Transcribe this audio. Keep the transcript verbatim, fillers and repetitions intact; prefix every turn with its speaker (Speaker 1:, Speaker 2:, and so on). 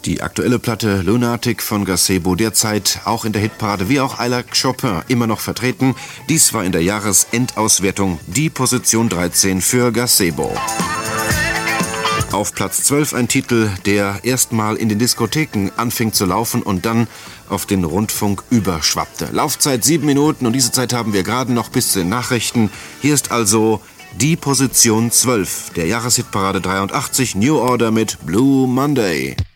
Speaker 1: Die aktuelle Platte Lunatic von Gazebo, derzeit auch in der Hitparade wie auch I Like Chopin immer noch vertreten. Dies war in der Jahresendauswertung die Position dreizehn für Gazebo. Auf Platz zwölf ein Titel, der erstmal in den Diskotheken anfing zu laufen und dann auf den Rundfunk überschwappte. Laufzeit sieben Minuten und diese Zeit haben wir gerade noch bis zu den Nachrichten. Hier ist also die Position zwölf der Jahreshitparade dreiundachtzig, New Order mit Blue Monday.